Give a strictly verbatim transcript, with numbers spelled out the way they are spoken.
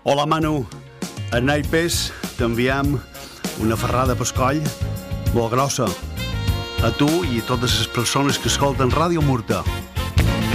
Hola, Manu. A naipes t'enviem una ferrada pescoll molt grossa. A tu i a totes les persones que escolten Ràdio Murta.